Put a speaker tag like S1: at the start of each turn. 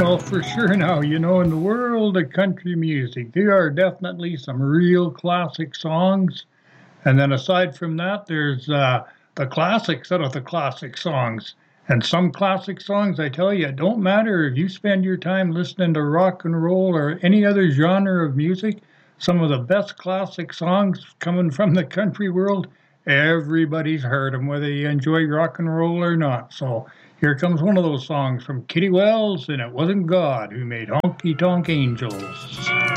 S1: Well, for sure now, in the world of country music, there are definitely some real classic songs. And then aside from that, there's the classics out of the classic songs. And some classic songs, I tell you, it don't matter if you spend your time listening to rock and roll or any other genre of music, some of the best classic songs coming from the country world, everybody's heard them, whether you enjoy rock and roll or not. So here comes one of those songs from Kitty Wells, and it wasn't God who made Honky Tonk Angels.